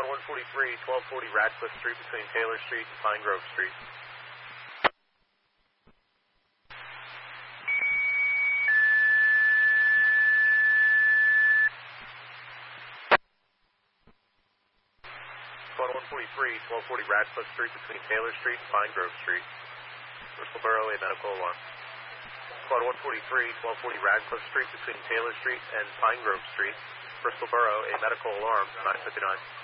Squad 143, 1240 Radcliffe Street between Taylor Street and Pine Grove Street. Squad 143, 1240 Radcliffe Street between Taylor Street and Pine Grove Street. Bristol Borough, a medical alarm. Squad 143, 1240 Radcliffe Street between Taylor Street and Pine Grove Street. Bristol Borough, a medical alarm, 959.